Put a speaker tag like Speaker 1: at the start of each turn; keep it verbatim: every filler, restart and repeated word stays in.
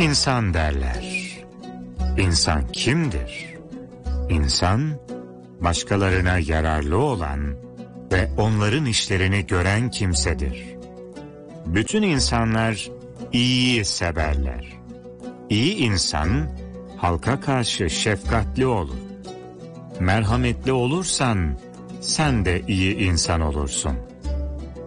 Speaker 1: İnsan derler. İnsan kimdir? İnsan, başkalarına yararlı olan ve onların işlerini gören kimsedir. Bütün insanlar iyiyi severler. İyi insan, halka karşı şefkatli olur. Merhametli olursan, sen de iyi insan olursun.